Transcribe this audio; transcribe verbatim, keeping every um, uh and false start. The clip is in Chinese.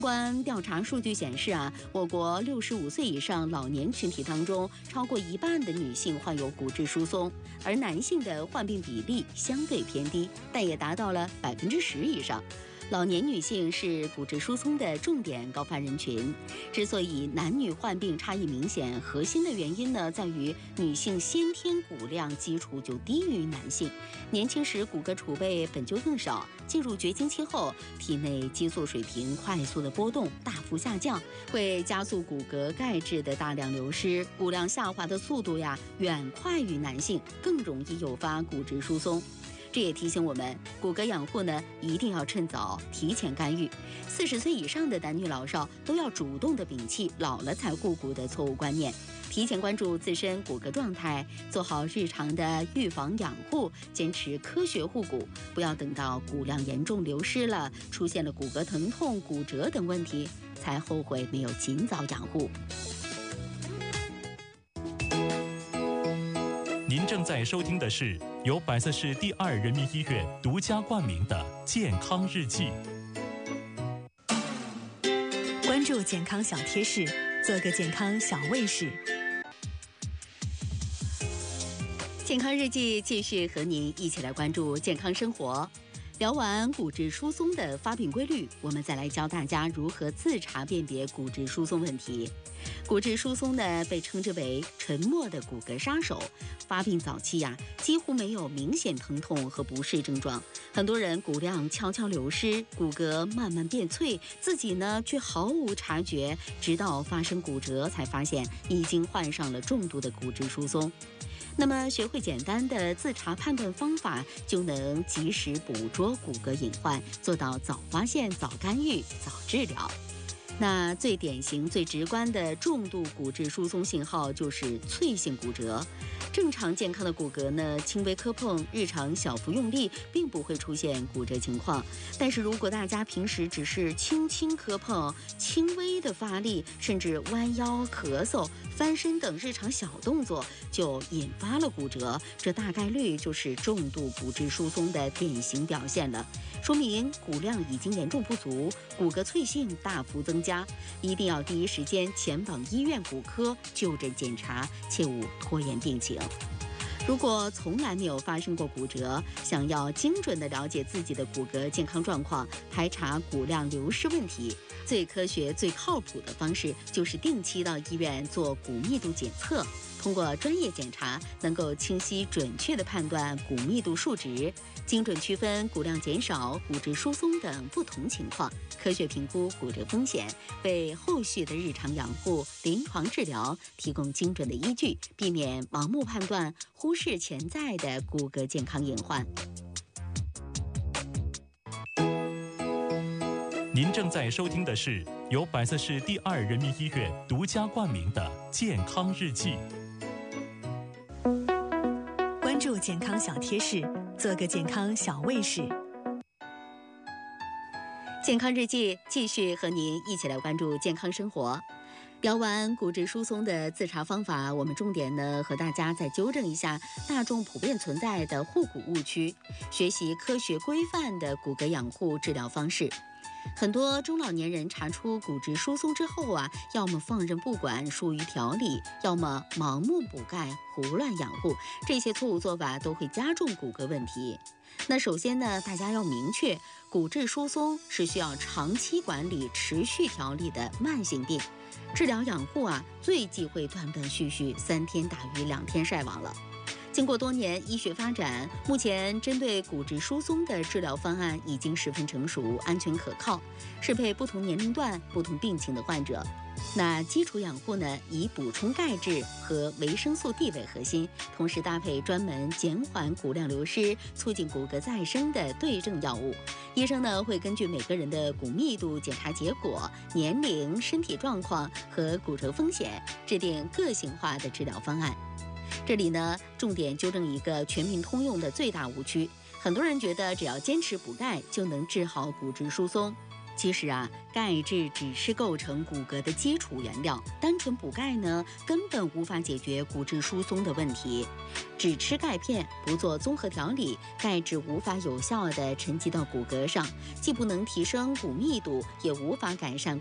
关调查数据显示啊，我国六十五岁以上老年群体当中，超过一半的女性患有骨质疏松，而男性的患病比例相对偏低，但也达到了百分之十以上。老年女性是骨质疏松的重点高发人群。之所以男女患病差异明显，核心的原因呢，在于女性先天骨量基础就低于男性，年轻时骨骼储备本就更少，进入绝经期后，体内激素水平快速的波动，大幅下降，会加速骨骼钙质的大量流失，骨量下滑的速度呀，远快于男性，更容易诱发骨质疏松。这也提醒我们，骨骼养护呢，一定要趁早，提前干预。四十岁以上的男女老少都要主动的摒弃老了才护骨的错误观念，提前关注自身骨骼状态，做好日常的预防养护，坚持科学护骨，不要等到骨量严重流失了，出现了骨骼疼痛、骨折等问题，才后悔没有尽早养护。 您正在收听的是由百色市第二人民医院独家冠名的健康日记。 关注健康小贴士，做个健康小卫士。 健康日记继续和您一起来关注健康生活。聊完骨质疏松的发病规律，我们再来教大家如何自查辨别骨质疏松问题。骨质疏松呢，被称之为沉默的骨骼杀手。发病早期呀，几乎没有明显疼痛和不适症状，很多人骨量悄悄流失，骨骼慢慢变脆，自己呢却毫无察觉，直到发生骨折才发现已经患上了重度的骨质疏松。那么学会简单的自查判断方法，就能及时捕捉骨骼隐患，做到早发现、早干预、早治疗。那最典型、最直观的重度骨质疏松信号就是脆性骨折。正常健康的骨骼呢，轻微磕碰、日常小幅用力，并不会出现骨折情况。但是如果大家平时只是轻轻磕碰、轻微的发力，甚至弯腰、咳嗽、翻身等日常小动作，就引发了骨折，这大概率就是重度骨质疏松的典型表现了，说明骨量已经严重不足，骨骼脆性大幅增加，一定要第一时间前往医院骨科就诊检查，切勿拖延病情。如果从来没有发生过骨折，想要精准地了解自己的骨骼健康状况，排查骨量流失问题，最科学、最靠谱的方式就是定期到医院做骨密度检测。通过专业检查，能够清晰准确地判断骨密度数值，精准区分骨量减少、骨质疏松等不同情况，科学评估骨折风险，为后续的日常养护、临床治疗提供精准的依据，避免盲目判断，忽视潜在的骨骼健康隐患。 您正在收听的是由百色市第二人民医院独家冠名的健康日记。 关注健康小贴士，做个健康小卫士。 健康日记继续和您一起来关注健康生活。聊完骨质疏松的自查方法，我们重点呢和大家再纠正一下大众普遍存在的护骨误区，学习科学规范的骨骼养护治疗方式。很多中老年人查出骨质疏松之后啊，要么放任不管疏于调理，要么盲目补钙胡乱养护，这些错误做法都会加重骨骼问题。那首先呢，大家要明确，骨质疏松是需要长期管理、持续调理的慢性病，治疗养护啊，最忌讳断断续续，三天打鱼两天晒网了。经过多年医学发展，目前针对骨质疏松的治疗方案已经十分成熟、安全可靠，适配不同年龄段、不同病情的患者。那基础养护呢，以补充钙质和维生素 D 为核心，同时搭配专门减缓骨量流失、促进骨骼再生的对症药物。医生呢会根据每个人的骨密度检查结果、年龄、身体状况和骨折风险，制定个性化的治疗方案。这里呢，重点纠正一个全民通用的最大误区，很多人觉得只要坚持补钙就能治好骨质疏松。 其实啊，钙质只是构成骨骼的基础原料，单纯补钙呢，根本无法解决骨质疏松的问题。只吃钙片，不做综合调理，钙质无法有效地沉积到骨骼上，既不能提升骨密度，也无法改善